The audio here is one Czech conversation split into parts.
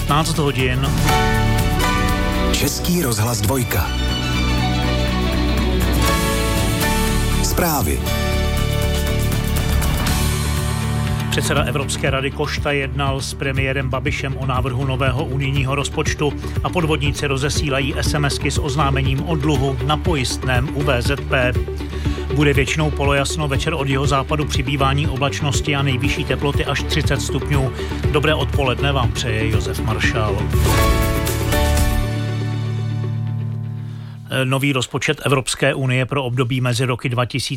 15 hodin. Český rozhlas 2. Zprávy. Předseda Evropské rady Košta jednal s premiérem Babišem o návrhu nového unijního rozpočtu a podvodníci rozesílají SMSky s oznámením o dluhu na pojistném u VZP. Bude většinou polojasno, večer od jihozápadu přibývání oblačnosti a nejvyšší teploty až 30 stupňů. Dobré odpoledne vám přeje Josef Maršál. Nový rozpočet Evropské unie pro období mezi roky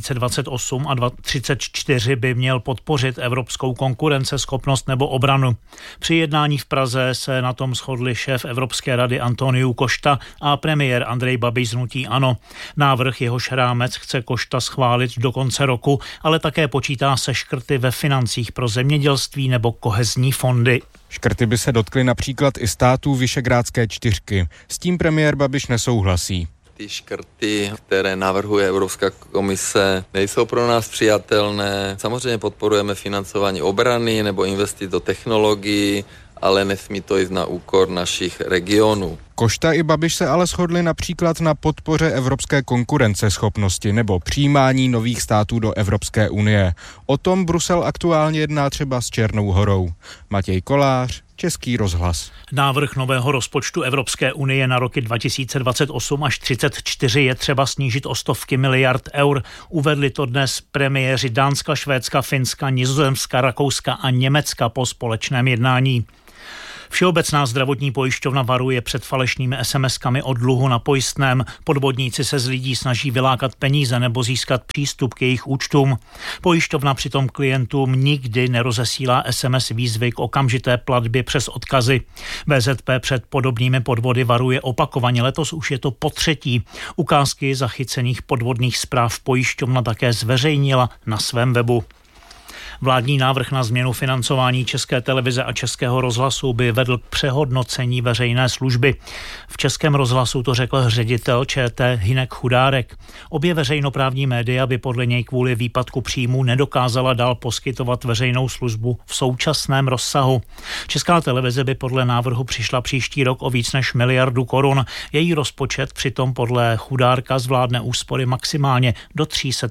2028 a 2034 by měl podpořit evropskou konkurenceschopnost nebo obranu. Při jednání v Praze se na tom shodli šéf Evropské rady Antonio Costa a premiér Andrej Babiš z hnutí ANO. Návrh, jehož rámec chce Costa schválit do konce roku, ale také počítá se škrty ve financích pro zemědělství nebo kohezní fondy. Škrty by se dotkly například i států Visegrádské čtyřky. S tím premiér Babiš nesouhlasí. Ty škrty, které navrhuje Evropská komise, nejsou pro nás přijatelné. Samozřejmě podporujeme financování obrany nebo investic do technologií, ale nesmí to jít na úkor našich regionů. Košta i Babiš se ale shodli například na podpoře evropské konkurenceschopnosti nebo přijímání nových států do Evropské unie. O tom Brusel aktuálně jedná třeba s Černou Horou. Matěj Kolář, Český rozhlas. Návrh nového rozpočtu Evropské unie na roky 2028 až 2034 je třeba snížit o stovky miliard eur. Uvedli to dnes premiéři Dánska, Švédska, Finska, Nizozemska, Rakouska a Německa po společném jednání. Všeobecná zdravotní pojišťovna varuje před falešnými SMSkami o dluhu na pojistném. Podvodníci se z lidí snaží vylákat peníze nebo získat přístup k jejich účtům. Pojišťovna přitom klientům nikdy nerozesílá SMS výzvy k okamžité platbě přes odkazy. VZP před podobnými podvody varuje opakovaně. Letos už je to potřetí. Ukázky zachycených podvodných zpráv pojišťovna také zveřejnila na svém webu. Vládní návrh na změnu financování České televize a Českého rozhlasu by vedl k přehodnocení veřejné služby. V Českém rozhlasu to řekl ředitel ČT Hynek Chudárek. Obě veřejnoprávní média by podle něj kvůli výpadku příjmů nedokázala dál poskytovat veřejnou službu v současném rozsahu. Česká televize by podle návrhu přišla příští rok o víc než 1 miliardu korun. Její rozpočet přitom podle Chudárka zvládne úspory maximálně do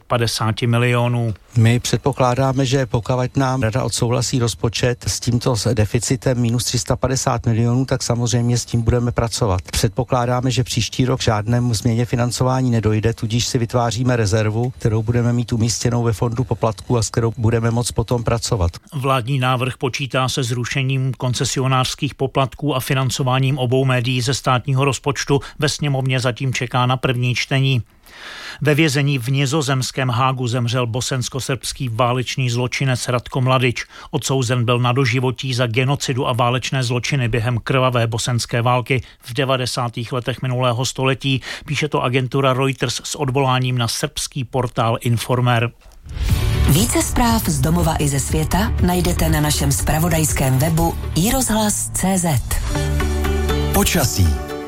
350 milionů. My předpokládáme, že pokud nám rada odsouhlasí rozpočet s tímto deficitem minus 350 milionů, tak samozřejmě s tím budeme pracovat. Předpokládáme, že příští rok žádnému změně financování nedojde, tudíž si vytváříme rezervu, kterou budeme mít umístěnou ve fondu poplatků a s kterou budeme moct potom pracovat. Vládní návrh počítá se zrušením koncesionářských poplatků a financováním obou médií ze státního rozpočtu. Ve sněmovně zatím čeká na první čtení. Ve vězení v nizozemském Hágu zemřel bosensko-srbský válečný zločinec Ratko Mladič. Odsouzen byl na doživotí za genocidu a válečné zločiny během krvavé bosenské války v 90. letech minulého století, píše to agentura Reuters s odvoláním na srbský portál Informer. Více zpráv z domova i ze světa najdete na našem zpravodajském webu iRozhlas.cz. Počasí.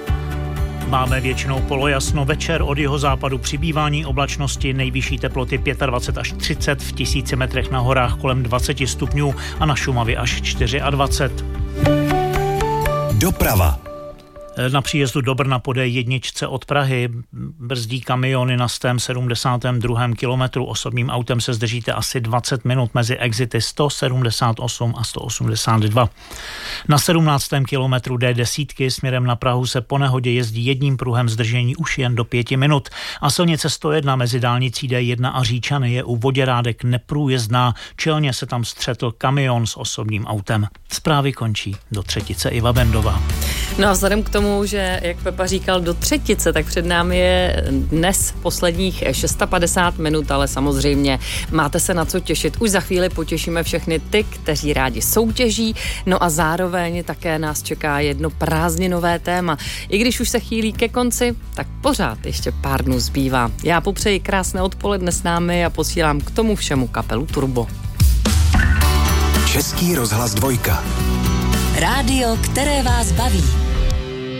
Máme většinou polojasno, večer od jihozápadu přibývání oblačnosti, nejvyšší teploty 25 až 30, v 1000 metrech na horách kolem 20 stupňů a na Šumavě až 24. Doprava. Na příjezdu do Brna po D1 od Prahy brzdí kamiony na 172. kilometru. Osobním autem se zdržíte asi 20 minut mezi exity 178 a 182. Na 17. kilometru D10 směrem na Prahu se po nehodě jezdí jedním pruhem, zdržení už jen do 5 minut. A silnice 101 mezi dálnicí D1 a Říčany je u Voděrádek neprůjezdná. Čelně se tam střetl kamion s osobním autem. Zprávy končí do třetice Iva Bendová. No a vzhledem k tomu, že, jak Pepa říkal, do třetice, tak před námi je dnes posledních 650 minut, ale samozřejmě máte se na co těšit. Už za chvíli potěšíme všechny ty, kteří rádi soutěží, no a zároveň také nás čeká jedno prázdninové téma. I když už se chýlí ke konci, tak pořád ještě pár dnů zbývá. Já popřeji krásné odpoledne s námi a posílám k tomu všemu kapelu Turbo. Český rozhlas 2. Rádio, které vás baví.